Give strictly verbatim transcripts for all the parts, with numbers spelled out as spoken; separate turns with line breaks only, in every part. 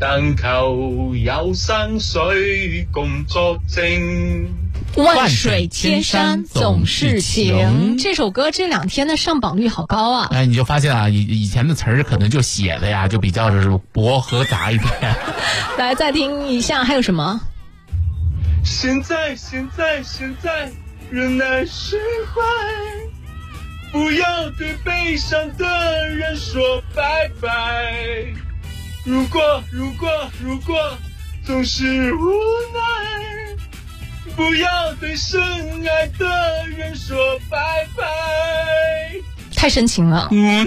但求有山水共作證。
万水千山总是情，这首歌这两天的上榜率好高啊！
哎，你就发现啊，以以前的词儿可能就写的呀，就比较是薄和杂一点。
来，再听一下，还有什么？
现在，现在，现在，人难释怀，不要对悲伤的人说拜拜。如果，如果，如果总是无奈，不要对深爱的人说拜拜。
太深情了。
嗯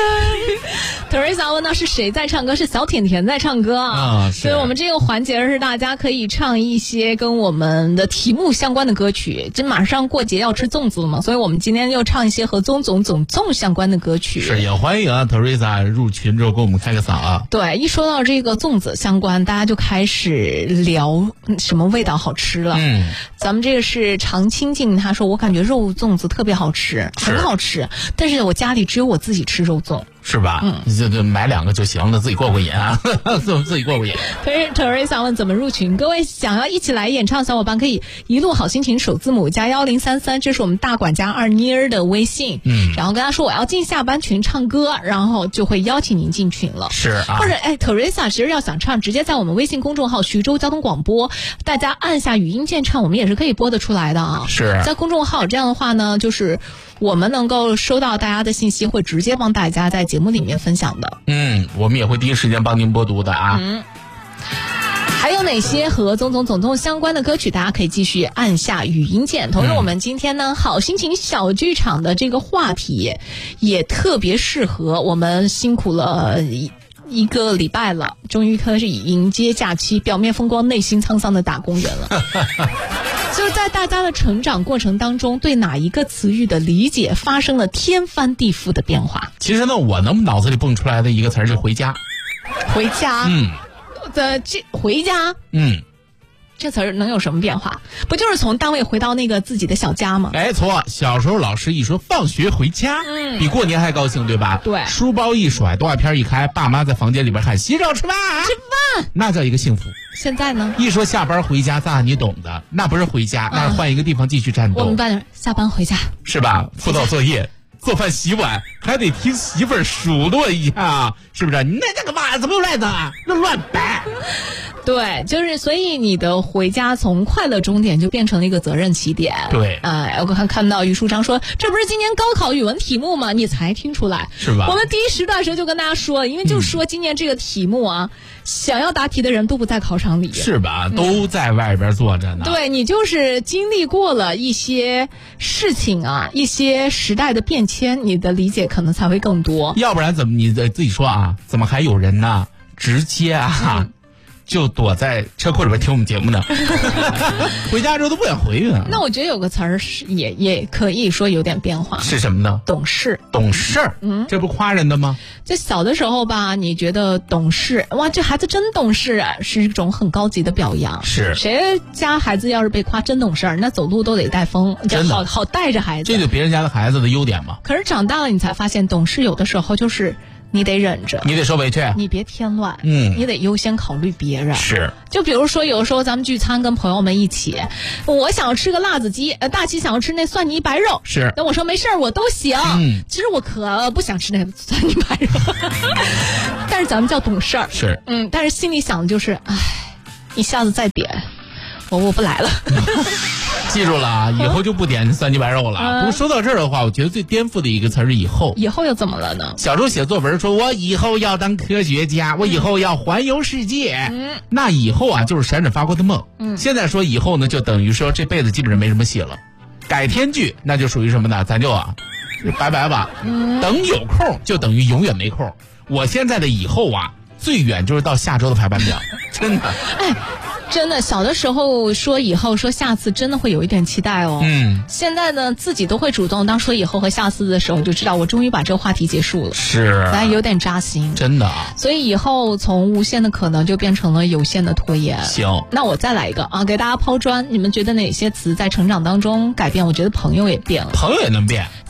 ，Teresa 问到是谁在唱歌，是小甜甜在唱歌啊。
啊，
所以我们这个环节是大家可以唱一些跟我们的题目相关的歌曲。这马上过节要吃粽子了嘛，所以我们今天又唱一些和粽总总粽相关的歌曲。
是，也欢迎啊 Teresa 入群之后给我们开个嗓啊。
对，一说到这个粽子相关，大家就开始聊什么味道好吃了。
嗯，
咱们这个是常清静，他说我感觉肉粽子特别好吃，很好吃，但是我家里只有我自己吃肉粽。
是吧？嗯，就就买两个就行了，自己过过瘾啊，自己过过瘾。
Teresa 问怎么入群？各位想要一起来演唱的小伙伴可以一路好心情首字母加幺零三三，这是我们大管家二妮儿的微信。嗯，然后跟他说我要进下班群唱歌，然后就会邀请您进群了。
是啊，
或者哎 ，Teresa 其实要想唱，直接在我们微信公众号徐州交通广播，大家按下语音键唱，我们也是可以播得出来的啊。
是
在公众号这样的话呢，就是我们能够收到大家的信息，会直接帮大家在节目里面分享的。
嗯，我们也会第一时间帮您播读的啊。
嗯，还有哪些和总总总总相关的歌曲，大家可以继续按下语音键。同时我们今天呢，好心情小剧场的这个话题也特别适合我们辛苦了一一个礼拜了，终于开始迎接假期，表面风光内心沧桑的打工人了。就是在大家的成长过程当中，对哪一个词语的理解发生了天翻地覆的变化？
其实呢，我能脑子里蹦出来的一个词儿是回家。
回家，
嗯，
的这回家，
嗯，
这词儿能有什么变化？不就是从单位回到那个自己的小家吗？
哎，错，小时候老师一说放学回家，嗯，比过年还高兴，对吧？
对，
书包一甩，动画片一开，爸妈在房间里边喊洗澡吃饭，
吃饭，
那叫一个幸福。
现在呢？
一说下班回家，咱你懂的，那不是回家，那是换一个地方继续战斗。
我们班下班回家
是吧？辅导作业、做饭、洗碗，还得听媳妇儿数落一下，是不是？你那这个袜子怎么乱的？那乱摆。
对，就是所以你的回家从快乐终点就变成了一个责任起点。
对，
哎、呃，我看看到于书章说，这不是今年高考语文题目吗？你才听出来
是吧？
我们第一时段时就跟大家说，因为就说今年这个题目啊，嗯、想要答题的人都不在考场里，
是吧？都在外边坐着呢。
嗯、对，你就是经历过了一些事情啊，一些时代的变迁，你的理解可能才会更多。
要不然怎么你自己说啊？怎么还有人呢？直接啊。嗯就躲在车库里边听我们节目呢，回家之后都不想回去了。
那我觉得有个词儿也也可以说有点变化，
是什么呢？
懂事。
懂事，嗯，这不夸人的吗？
就小的时候吧，你觉得懂事，哇，这孩子真懂事啊，是一种很高级的表扬。
是，
谁家孩子要是被夸真懂事，那走路都得带风，
真的
好好带着孩子。
这就别人家的孩子的优点嘛。
可是长大了，你才发现懂事有的时候就是。你得忍着，
你得受委屈，
你别添乱，
嗯，
你得优先考虑别人。
是，
就比如说，有的时候咱们聚餐跟朋友们一起，我想要吃个辣子鸡，呃，大齐想要吃那蒜泥白肉，
是，
那我说没事儿，我都行。嗯，其实我可不想吃那个蒜泥白肉，但是咱们叫懂事儿，
是，
嗯，但是心里想的就是，唉，一下子再点，我我不来了。
记住了啊，以后就不点蒜泥白肉了。
嗯、
不过说到这儿的话，我觉得最颠覆的一个词是以后。
以后又怎么了呢？
小时候写作文说，我以后要当科学家，我以后要环游世界。嗯，那以后啊，就是闪闪发光的梦。嗯，现在说以后呢，就等于说这辈子基本上没什么戏了。改天句，那就属于什么呢？咱就啊，拜拜吧。嗯，等有空就等于永远没空。我现在的以后啊，最远就是到下周的排班表，真的。
哎。真的，小的时候说以后说下次，真的会有一点期待哦。
嗯，
现在呢，自己都会主动，当说以后和下次的时候，就知道我终于把这个话题结束了。
是，
但有点扎心，
真的啊。
所以以后从无限的可能就变成了有限的拖延。
行，
那我再来一个啊，给大家抛砖。你们觉得哪些词在成长当中改变？我觉得朋友也变了，
朋友也能变。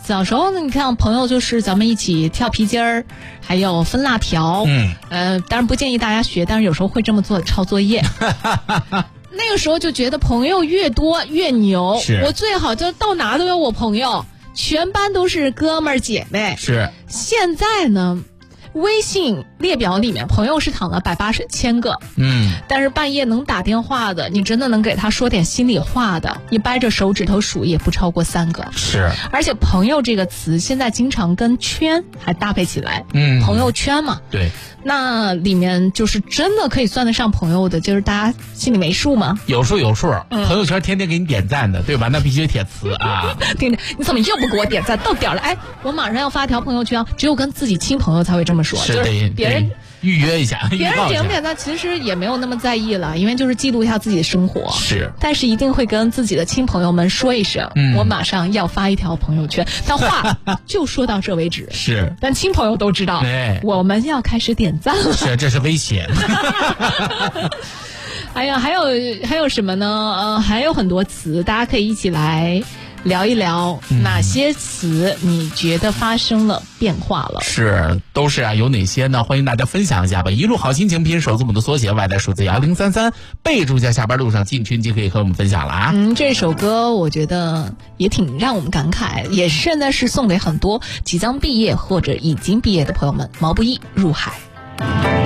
小时候呢，你看朋友就是咱们一起跳皮筋儿，还有分辣条。
嗯，
呃，当然不建议大家学，但是有时候会这么做抄作业。那个时候就觉得朋友越多越牛，我最好就到哪都有我朋友，全班都是哥们儿姐妹。
是。
现在呢，微信列表里面朋友是躺了百八十千个，
嗯，
但是半夜能打电话的，你真的能给他说点心里话的，你掰着手指头数也不超过三个。
是。
而且朋友这个词现在经常跟圈还搭配起来，
嗯，
朋友圈嘛，
对。
那里面就是真的可以算得上朋友的，就是大家心里没数吗？
有数有数，嗯、朋友圈天天给你点赞的，对吧？那必须帖词啊！
听着，你怎么又不给我点赞？到点了，哎，我马上要发条朋友圈，只有跟自己亲朋友才会这么说，
是
就是别人
预约一下，
别人点不点赞其实也没有那么在意了，因为就是记录一下自己的生活。
是，
但是一定会跟自己的亲朋友们说一声，嗯、我马上要发一条朋友圈。但话就说到这为止。
是，
但亲朋友都知道，
哎、
我们要开始点赞了。
是，这是危险。
哎呀，还有还有什么呢？呃，还有很多词，大家可以一起来聊一聊，哪些词你觉得发生了变化了？
是，都是啊，有哪些呢？欢迎大家分享一下吧。一路好心情拼首字母的缩写，外带数字幺零三三，备注下下班路上进群就可以和我们分享了啊。
嗯，这首歌我觉得也挺让我们感慨，也现在是送给很多即将毕业或者已经毕业的朋友们。毛不易，入海。